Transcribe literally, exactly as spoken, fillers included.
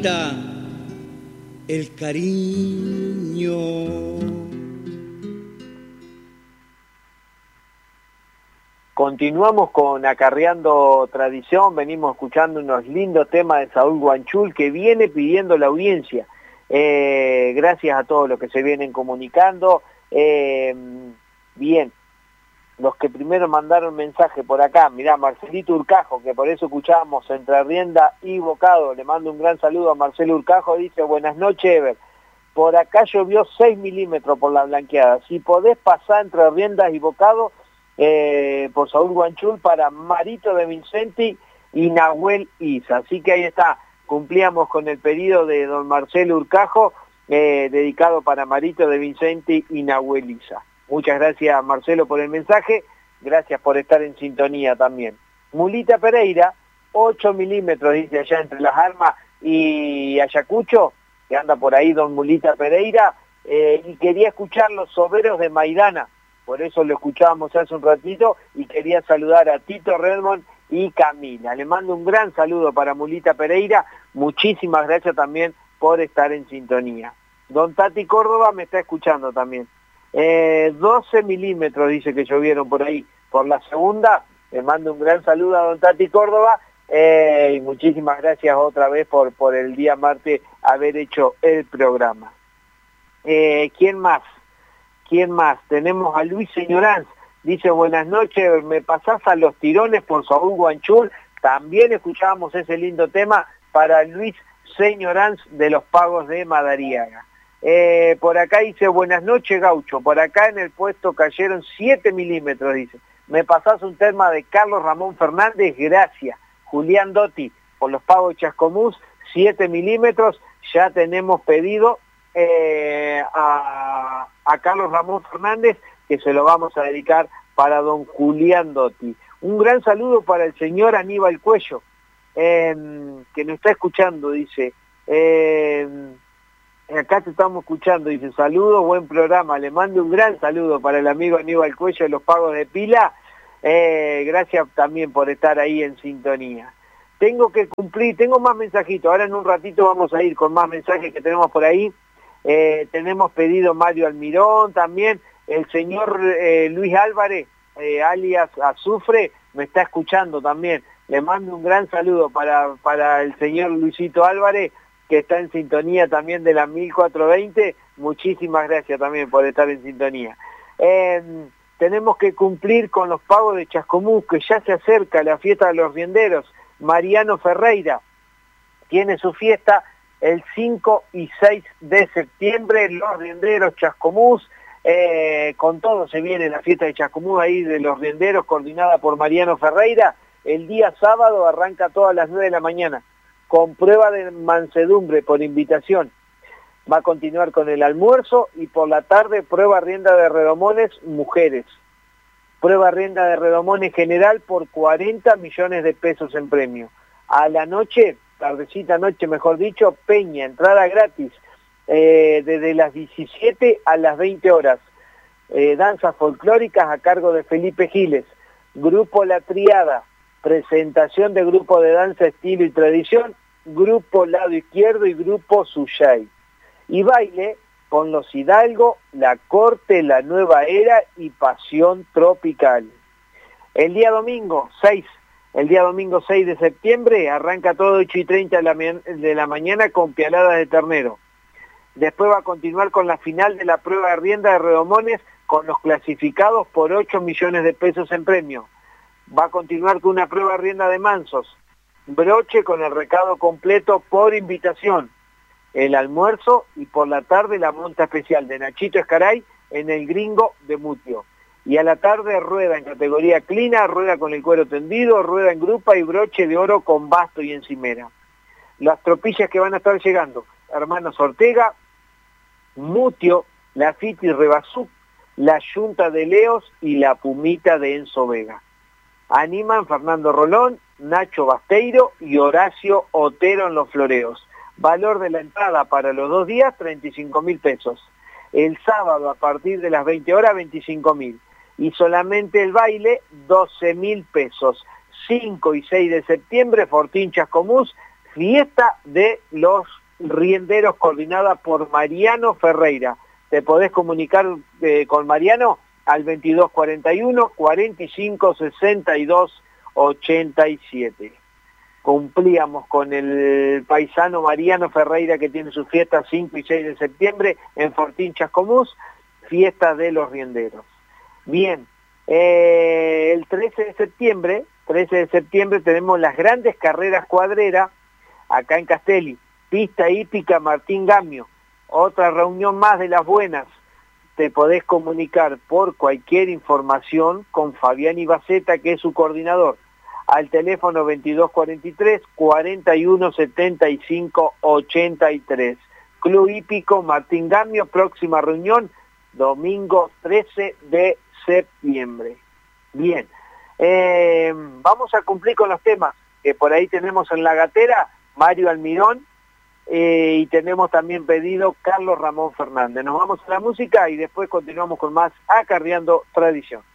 El cariño. Continuamos con Acarreando Tradición, venimos escuchando unos lindos temas de Saúl Guanchul que viene pidiendo la audiencia. Eh, gracias a todos los que se vienen comunicando. Eh, bien, los que primero mandaron mensaje por acá, mirá, Marcelito Urcajo, que por eso escuchábamos Entre Rienda y Bocado, le mando un gran saludo a Marcelo Urcajo, dice, buenas noches, Ever. Por acá llovió seis milímetros por la blanqueada. Si podés pasar Entre Riendas y Bocado, eh, por Saúl Guanchul, para Marito de Vicenti y Nahuel Isa. Así que ahí está, cumplíamos con el pedido de don Marcelo Urcajo, eh, dedicado para Marito de Vicenti y Nahuel Isa. Muchas gracias, Marcelo, por el mensaje, gracias por estar en sintonía también. Mulita Pereira, ocho milímetros, dice allá entre Las Armas y Ayacucho, que anda por ahí don Mulita Pereira, eh, y quería escuchar los soberos de Maidana, por eso lo escuchábamos hace un ratito, y quería saludar a Tito Redmond y Camila. Le mando un gran saludo para Mulita Pereira, muchísimas gracias también por estar en sintonía. Don Tati Córdoba me está escuchando también. Eh, doce milímetros dice que llovieron por ahí, por la segunda. Le mando un gran saludo a don Tati Córdoba, eh, y muchísimas gracias otra vez por, por el día martes haber hecho el programa. Eh, ¿Quién más? ¿Quién más? Tenemos a Luis Señoranz, dice buenas noches, me pasás a Los Tirones por Saúl Guanchul. También escuchábamos ese lindo tema para Luis Señoranz de los Pagos de Madariaga. Eh, por acá dice, buenas noches Gaucho, por acá en el puesto cayeron siete milímetros, dice. Me pasás un tema de Carlos Ramón Fernández, gracias. Julián Dotti, por los Pagos de Chascomús, siete milímetros, ya tenemos pedido eh, a, a Carlos Ramón Fernández, que se lo vamos a dedicar para don Julián Dotti. Un gran saludo para el señor Aníbal Cuello, eh, que nos está escuchando, dice... Eh, acá te estamos escuchando, dice, saludos, buen programa, le mando un gran saludo para el amigo Aníbal Cuello de los Pagos de Pila, eh, gracias también por estar ahí en sintonía. Tengo que cumplir, tengo más mensajitos, ahora en un ratito vamos a ir con más mensajes que tenemos por ahí, eh, tenemos pedido Mario Almirón también, el señor eh, Luis Álvarez, eh, alias Azufre, me está escuchando también, le mando un gran saludo para, para el señor Luisito Álvarez, que está en sintonía también de la mil cuatrocientos veinte, muchísimas gracias también por estar en sintonía. Eh, tenemos que cumplir con los pagos de Chascomús, que ya se acerca la fiesta de los rienderos. Mariano Ferreira tiene su fiesta el cinco y seis de septiembre, los rienderos Chascomús, eh, con todo se viene la fiesta de Chascomús ahí de los rienderos, coordinada por Mariano Ferreira. El día sábado arranca a todas las nueve de la mañana, con prueba de mansedumbre por invitación. Va a continuar con el almuerzo y por la tarde prueba rienda de redomones mujeres. Prueba rienda de redomones general por cuarenta millones de pesos en premio. A la noche, tardecita noche mejor dicho, peña, entrada gratis, eh, desde las diecisiete a las veinte horas. Eh, danzas folclóricas a cargo de Felipe Giles. Grupo La Triada, presentación de grupo de danza, estilo y tradición, grupo Lado Izquierdo y grupo Suyay. Y baile con los Hidalgo, La Corte, La Nueva Era y Pasión Tropical. El día domingo seis, el día domingo seis de septiembre arranca todo ocho y treinta de la, de la mañana con pialadas de ternero. Después va a continuar con la final de la prueba de rienda de redomones con los clasificados por ocho millones de pesos en premio. Va a continuar con una prueba de rienda de mansos, broche con el recado completo por invitación, el almuerzo y por la tarde la monta especial de Nachito Escaray en el Gringo de Mutio. Y a la tarde rueda en categoría clina, rueda con el cuero tendido, rueda en grupa y broche de oro con basto y encimera. Las tropillas que van a estar llegando, Hermanos Ortega, Mutio, la Fiti Rebazú, la Yunta de Leos y la Pumita de Enzo Vega. Animan Fernando Rolón, Nacho Basteiro y Horacio Otero en los floreos. Valor de la entrada para los dos días, treinta y cinco mil pesos. El sábado a partir de las veinte horas, veinticinco mil. Y solamente el baile, doce mil pesos. cinco y seis de septiembre, Fortín Chascomús, Fiesta de los Rienderos, coordinada por Mariano Ferreira. Te podés comunicar eh, con Mariano al veintidós cuarenta y uno, cuarenta y cinco, sesenta y dos, ochenta y siete. Cumplíamos con el paisano Mariano Ferreira, que tiene su fiesta cinco y seis de septiembre en Fortín Chascomús, fiesta de los rienderos. Bien, eh, el trece de septiembre, trece de septiembre tenemos las grandes carreras cuadreras acá en Castelli, pista hípica Martín Gamio, otra reunión más de las buenas. Te podés comunicar por cualquier información con Fabián Ibaceta, que es su coordinador, al teléfono veintidós cuarenta y tres, cuarenta y uno, setenta y cinco, ochenta y tres. Club Hípico Martín Gamio, próxima reunión, domingo trece de septiembre. Bien, eh, vamos a cumplir con los temas que por ahí tenemos en la gatera, Mario Almirón, eh, y tenemos también pedido Carlos Ramón Fernández. Nos vamos a la música y después continuamos con más Acarreando Tradición.